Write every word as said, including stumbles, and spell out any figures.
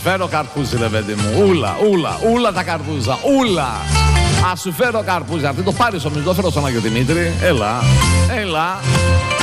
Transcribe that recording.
φέρω καρπούζι, ρε παιδί μου. Ούλα, ούλα, ούλα τα καρπούζα. Ούλα. Α σου φέρω καρπούζι. Αυτή το πάρει όμω, το φέρω στον Άγιο Δημήτρη. Έλα, έλα.